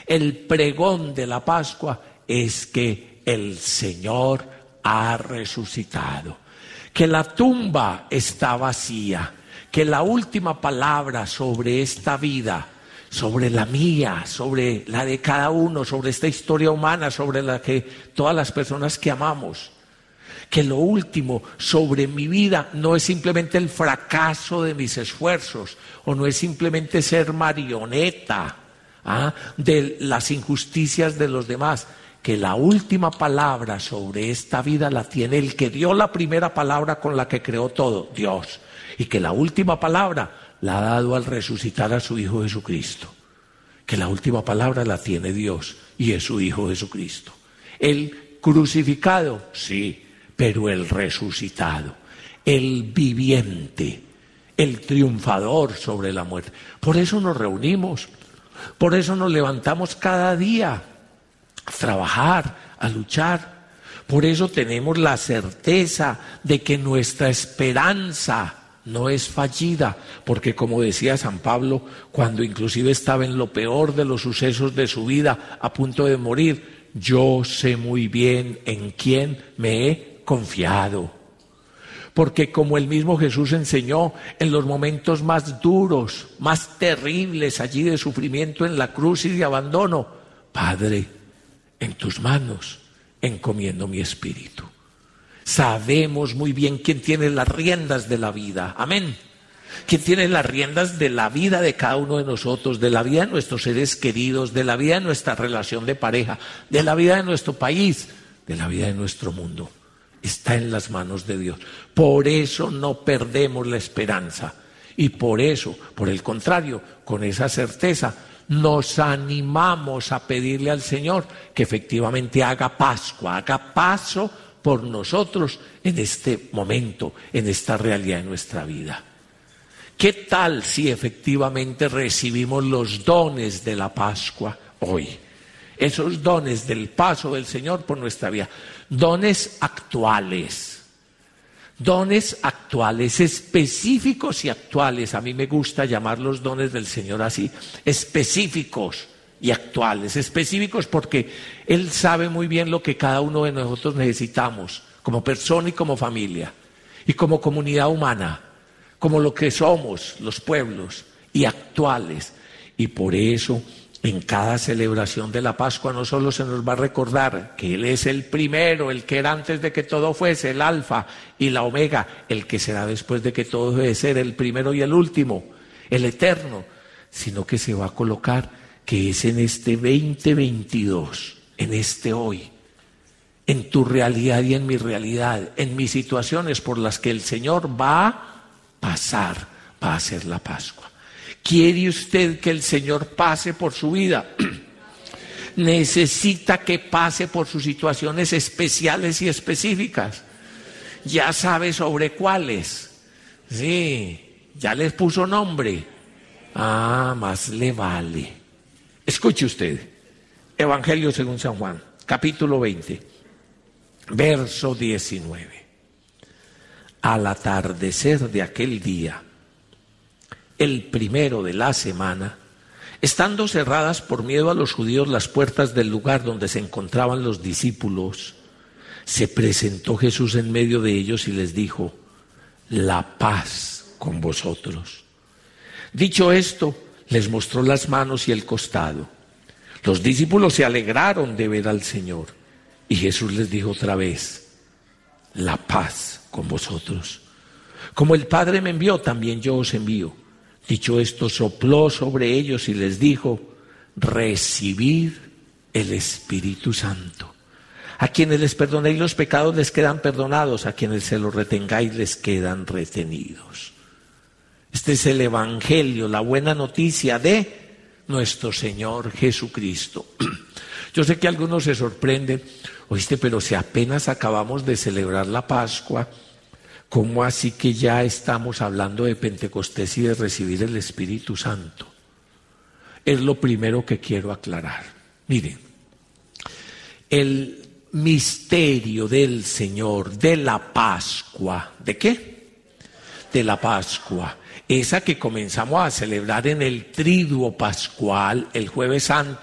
El pregón de la Pascua es que el Señor ha resucitado, que la tumba está vacía, que la última palabra sobre esta vida, sobre la mía, sobre la de cada uno, sobre esta historia humana, sobre la que todas las personas que amamos, que lo último sobre mi vida no es simplemente el fracaso de mis esfuerzos, o no es simplemente ser marioneta de las injusticias de los demás, que la última palabra sobre esta vida la tiene el que dio la primera palabra con la que creó todo, Dios, y que la última palabra la ha dado al resucitar a su Hijo Jesucristo, que la última palabra la tiene Dios y es su Hijo Jesucristo. El crucificado, sí, pero el resucitado, el viviente, el triunfador sobre la muerte. Por eso nos reunimos, por eso nos levantamos cada día a trabajar, a luchar. Por eso tenemos la certeza de que nuestra esperanza no es fallida, porque como decía San Pablo, cuando inclusive estaba en lo peor de los sucesos de su vida, a punto de morir, yo sé muy bien en quién me he confiado. Porque como el mismo Jesús enseñó en los momentos más duros, más terribles allí de sufrimiento en la cruz y de abandono, Padre, en tus manos encomiendo mi espíritu. Sabemos muy bien quién tiene las riendas de la vida, amén. Quién tiene las riendas de la vida de cada uno de nosotros, de la vida de nuestros seres queridos, de la vida de nuestra relación de pareja, de la vida de nuestro país, de la vida de nuestro mundo. Está en las manos de Dios. Por eso no perdemos la esperanza. Y por eso, por el contrario, con esa certeza, nos animamos a pedirle al Señor que efectivamente haga Pascua, haga paso por nosotros en este momento, en esta realidad de nuestra vida. ¿Qué tal si efectivamente recibimos los dones de la Pascua hoy? Esos dones del paso del Señor por nuestra vida. Dones actuales, específicos y actuales. A mí me gusta llamar los dones del Señor así, específicos y actuales. Específicos porque Él sabe muy bien lo que cada uno de nosotros necesitamos, como persona y como familia, y como comunidad humana, como lo que somos, los pueblos, y actuales. Y por eso, en cada celebración de la Pascua no solo se nos va a recordar que Él es el primero, el que era antes de que todo fuese, el alfa y la omega, el que será después de que todo debe ser, el primero y el último, el eterno, sino que se va a colocar que es en este 2022, en este hoy, en tu realidad y en mi realidad, en mis situaciones por las que el Señor va a pasar, va a hacer la Pascua. ¿Quiere usted que el Señor pase por su vida? Necesita que pase por sus situaciones especiales y específicas. Ya sabe sobre cuáles. Sí, ya les puso nombre. Más le vale. Escuche usted. Evangelio según San Juan, capítulo 20, verso 19. Al atardecer de aquel día, el primero de la semana, estando cerradas por miedo a los judíos las puertas del lugar donde se encontraban los discípulos, se presentó Jesús en medio de ellos y les dijo: la paz con vosotros. Dicho esto, les mostró las manos y el costado. Los discípulos se alegraron de ver al Señor. Y Jesús les dijo otra vez: la paz con vosotros. Como el Padre me envió, también yo os envío. Dicho esto, sopló sobre ellos y les dijo: recibid el Espíritu Santo. A quienes les perdonéis los pecados les quedan perdonados, a quienes se los retengáis les quedan retenidos. Este es el Evangelio, la buena noticia de nuestro Señor Jesucristo. Yo sé que algunos se sorprenden: oíste, pero si apenas acabamos de celebrar la Pascua, ¿cómo así que ya estamos hablando de Pentecostés y de recibir el Espíritu Santo? Es lo primero que quiero aclarar. Miren, el misterio del Señor, de la Pascua, ¿de qué? De la Pascua, esa que comenzamos a celebrar en el Triduo Pascual, el Jueves Santo,